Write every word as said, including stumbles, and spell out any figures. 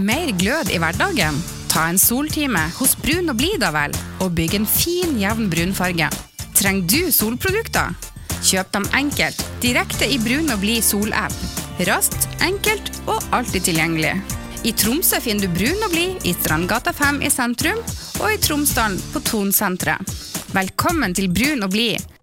mer glød i hverdagen? Ta en soltime hos Brun og Blid da vel, og bygg en fin, jevn brunfarge. Trenger du solprodukter? Kjøp dem enkelt, direkte i Brun og Blid sol-app. Raskt, enkelt og alltid tilgjengelig. I Tromsø finner du Brun og Blid i Strandgata fem i sentrum, og i Tromsdalen på Tonsenteret. Velkommen til Brun og Blid.